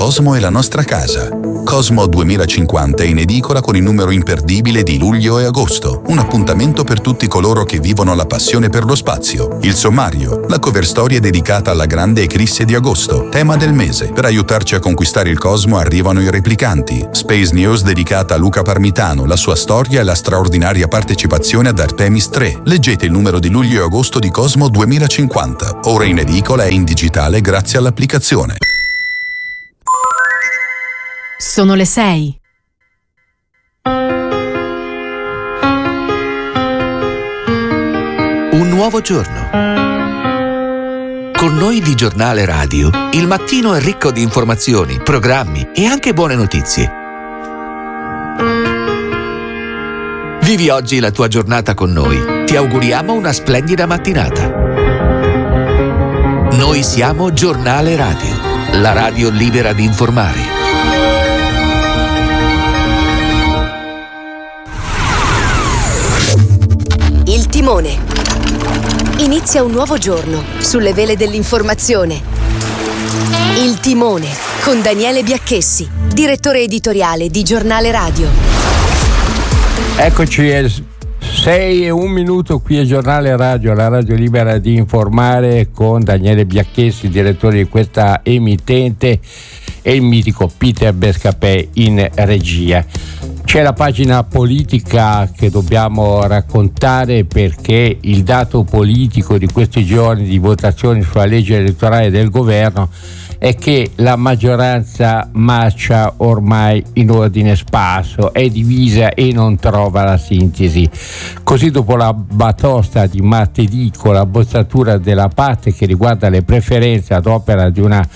Cosmo è la nostra casa. Cosmo 2050 è in edicola con il numero imperdibile di luglio e agosto. Un appuntamento per tutti coloro che vivono la passione per lo spazio. Il sommario, la cover storia dedicata alla grande eclisse di agosto, tema del mese. Per aiutarci a conquistare il Cosmo arrivano i replicanti. Space News dedicata a Luca Parmitano, la sua storia e la straordinaria partecipazione ad Artemis 3. Leggete il numero di luglio e agosto di Cosmo 2050. Ora in edicola e in digitale grazie all'applicazione. Sono le 6. Un nuovo giorno. Con noi di Giornale Radio, il mattino è ricco di informazioni, programmi e anche buone notizie. Vivi oggi la tua giornata con noi. Ti auguriamo una splendida mattinata. Noi siamo Giornale Radio, la radio libera di informare. Il timone. Inizia un nuovo giorno sulle vele dell'informazione. Il timone con Daniele Biacchessi, direttore editoriale di Giornale Radio. Eccoci, è 6:01 qui a Giornale Radio, la radio libera di informare, con Daniele Biacchessi, direttore di questa emittente, e il mitico Peter Bescapè in regia. C'è la pagina politica che dobbiamo raccontare, perché il dato politico di questi giorni di votazioni sulla legge elettorale del governo è che la maggioranza marcia ormai in ordine sparso, è divisa e non trova la sintesi. Così, dopo la batosta di martedì con la bozzatura della parte che riguarda le preferenze ad opera di una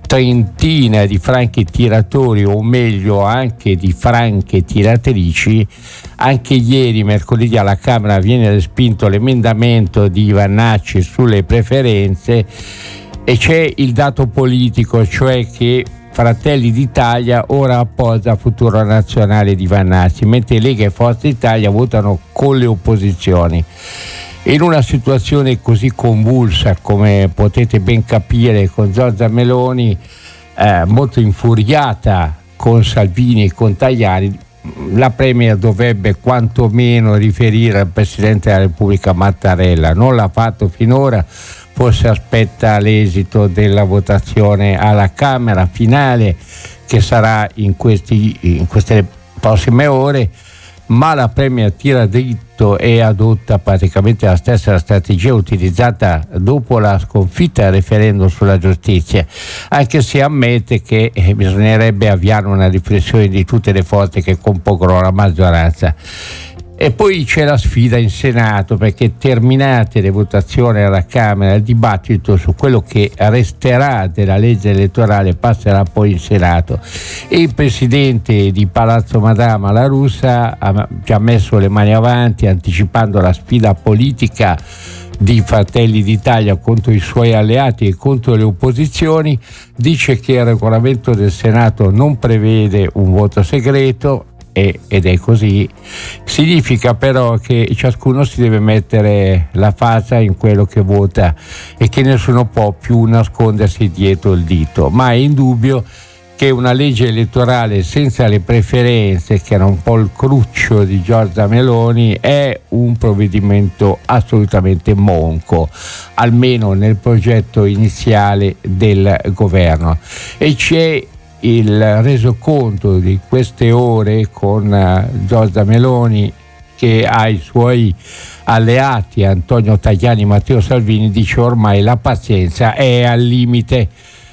trentina di franchi tiratori, o meglio anche di franche tiratrici, anche ieri, mercoledì, alla Camera viene respinto l'emendamento di Vannacci sulle preferenze, e c'è il dato politico, cioè che Fratelli d'Italia ora appoggia Futuro Nazionale di Vannacci, mentre Lega e Forza Italia votano con le opposizioni. In una situazione così convulsa, come potete ben capire, con Giorgia Meloni molto infuriata con Salvini e con Tajani, la Premier dovrebbe quantomeno riferire al Presidente della Repubblica Mattarella. Non l'ha fatto finora, forse aspetta l'esito della votazione alla Camera finale, che sarà in queste prossime ore, ma la Premier tira dritto e adotta praticamente la stessa strategia utilizzata dopo la sconfitta al referendum sulla giustizia, anche se ammette che bisognerebbe avviare una riflessione di tutte le forze che compongono la maggioranza. E poi c'è la sfida in Senato, perché terminate le votazioni alla Camera, il dibattito su quello che resterà della legge elettorale passerà poi in Senato, e il presidente di Palazzo Madama, La Russa, ha già messo le mani avanti, anticipando la sfida politica di Fratelli d'Italia contro i suoi alleati e contro le opposizioni. Dice che il regolamento del Senato non prevede un voto segreto, ed è così. Significa però che ciascuno si deve mettere la faccia in quello che vota e che nessuno può più nascondersi dietro il dito, ma è indubbio che una legge elettorale senza le preferenze, che era un po' il cruccio di Giorgia Meloni, è un provvedimento assolutamente monco, almeno nel progetto iniziale del governo. E c'è il resoconto di queste ore con Giorgia Meloni, che ha i suoi alleati Antonio Tajani, Matteo Salvini, dice ormai la pazienza è al limite.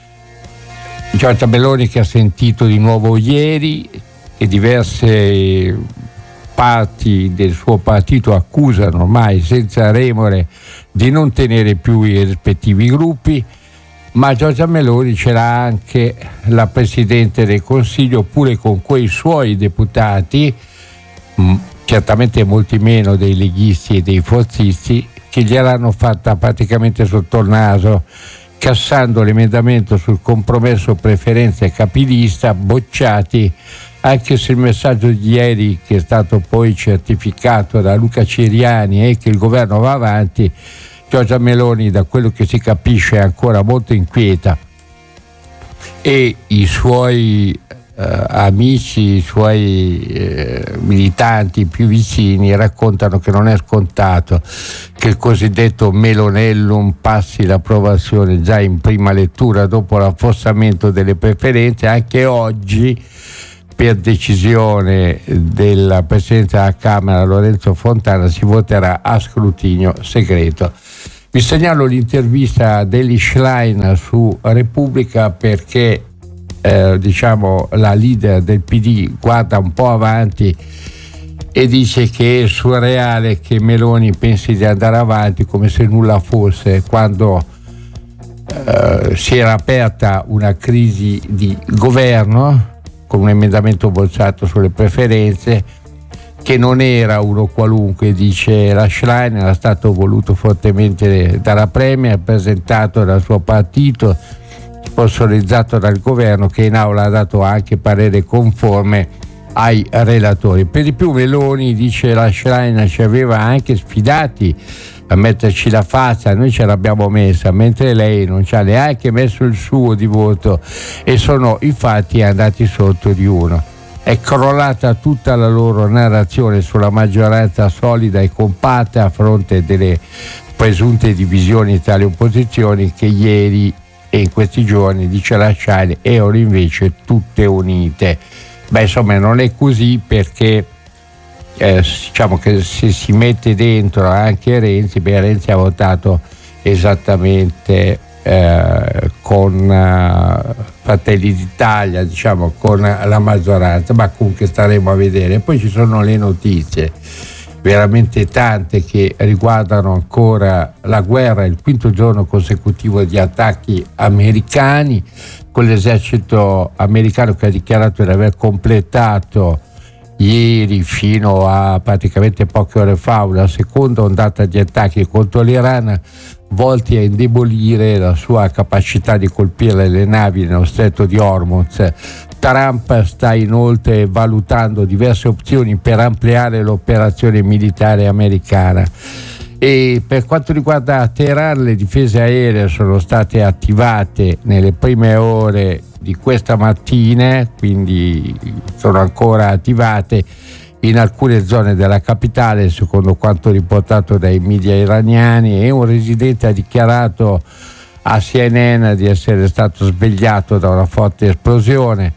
Giorgia Meloni, che ha sentito di nuovo ieri che diverse parti del suo partito accusano ormai senza remore di non tenere più i rispettivi gruppi, ma Giorgia Meloni c'era anche la Presidente del Consiglio, pure con quei suoi deputati, certamente molti meno dei leghisti e dei forzisti, che gliel'hanno fatta praticamente sotto il naso, cassando l'emendamento sul compromesso preferenze capilista, bocciati, anche se il messaggio di ieri, che è stato poi certificato da Luca Ciriani, è che il governo va avanti. Giorgia Meloni, da quello che si capisce, è ancora molto inquieta e i suoi amici, i suoi militanti più vicini raccontano che non è scontato che il cosiddetto Melonellum passi l'approvazione già in prima lettura dopo l'affossamento delle preferenze. Anche oggi, per decisione della Presidente della Camera Lorenzo Fontana, si voterà a scrutinio segreto. Vi segnalo l'intervista dell'Elly Schlein su Repubblica perché la leader del PD guarda un po' avanti e dice che è surreale che Meloni pensi di andare avanti come se nulla fosse, quando si era aperta una crisi di governo con un emendamento bocciato sulle preferenze che non era uno qualunque, dice la Schlein, era stato voluto fortemente dalla Premier, presentato dal suo partito, sponsorizzato dal governo, che in aula ha dato anche parere conforme ai relatori. Per di più Meloni, dice la Schlein, ci aveva anche sfidati a metterci la faccia, noi ce l'abbiamo messa, mentre lei non ci ha neanche messo il suo di voto e sono infatti andati sotto di uno. È crollata tutta la loro narrazione sulla maggioranza solida e compatta a fronte delle presunte divisioni tra le opposizioni che ieri e in questi giorni, dice la Schlein, erano invece tutte unite. Insomma non è così, perché diciamo che se si mette dentro anche Renzi, Renzi ha votato esattamente con Fratelli d'Italia, diciamo con la maggioranza, ma comunque staremo a vedere. Poi ci sono le notizie veramente tante che riguardano ancora la guerra, il quinto giorno consecutivo di attacchi americani, con l'esercito americano che ha dichiarato di aver completato ieri fino a praticamente poche ore fa una seconda ondata di attacchi contro l'Iran, volti a indebolire la sua capacità di colpire le navi nello stretto di Hormuz. Trump sta inoltre valutando diverse opzioni per ampliare l'operazione militare americana. E per quanto riguarda Teheran, le difese aeree sono state attivate nelle prime ore di questa mattina, quindi sono ancora attivate in alcune zone della capitale, secondo quanto riportato dai media iraniani, e un residente ha dichiarato a CNN di essere stato svegliato da una forte esplosione.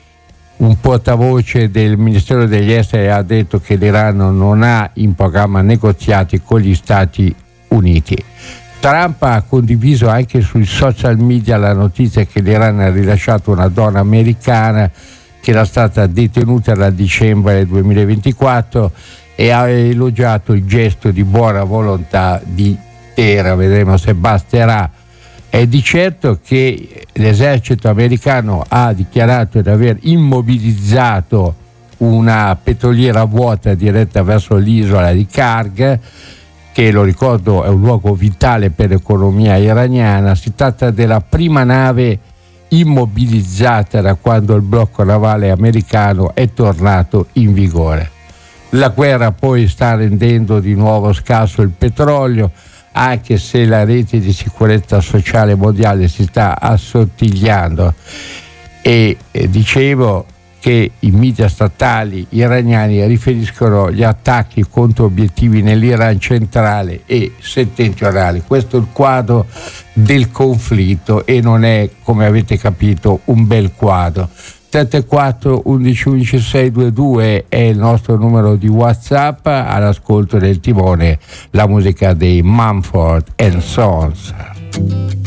Un portavoce del Ministero degli Esteri ha detto che l'Iran non ha in programma negoziati con gli Stati Uniti. Trump ha condiviso anche sui social media la notizia che l'Iran ha rilasciato una donna americana che era stata detenuta da dicembre 2024 e ha elogiato il gesto di buona volontà di Teheran. Vedremo se basterà. È di certo che l'esercito americano ha dichiarato di aver immobilizzato una petroliera vuota diretta verso l'isola di Karg, che, lo ricordo, è un luogo vitale per l'economia iraniana. Si tratta della prima nave immobilizzata da quando il blocco navale americano è tornato in vigore. La guerra poi sta rendendo di nuovo scarso il petrolio, anche se la rete di sicurezza sociale mondiale si sta assottigliando, e dicevo che i media statali iraniani riferiscono gli attacchi contro obiettivi nell'Iran centrale e settentrionale. Questo è il quadro del conflitto e non è, come avete capito, un bel quadro. 34 11 11 622 è il nostro numero di WhatsApp. All'ascolto del timone la musica dei Mumford & Sons.